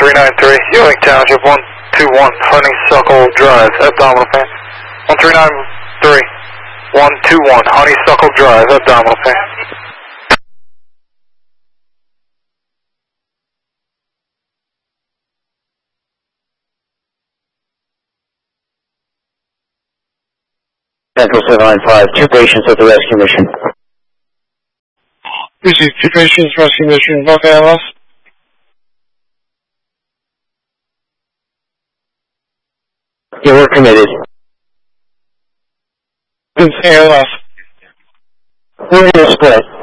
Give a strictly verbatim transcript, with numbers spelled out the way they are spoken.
three nine three, Ewing Township, one two one, Honeysuckle Drive, abdominal pain. one three nine three, one two one, Honeysuckle Drive, abdominal pain. Central seven nine five, two patients at the rescue mission. Receive two patients, rescue mission, both A L S. Yeah, we're committed. It's A L S. We're in a split.